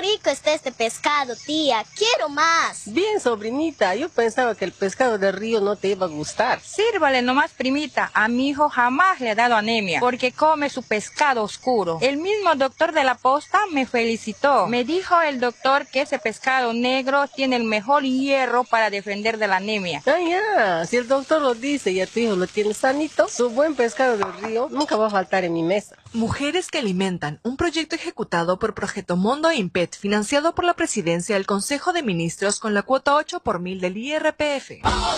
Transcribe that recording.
rico está este pescado, tía. Quiero más. Bien, sobrinita, yo pensaba que el pescado del río no te iba a gustar. Sírvale nomás, primita. A mi hijo jamás le ha dado anemia, porque come su pescado oscuro. El mismo doctor de la posta me felicitó. Me dijo el doctor que ese pescado negro tiene el mejor hierro para defender de la anemia. Ah, ya, si el doctor lo dice y a tu hijo lo tiene sanito, su buen pescado del río nunca va a faltar en mi mesa. Mujeres que alimentan, un proyecto ejecutado por Proyecto Mundo e IMPET, financiado por la Presidencia del Consejo de Ministros con la cuota 8 por 1000 del IRPF.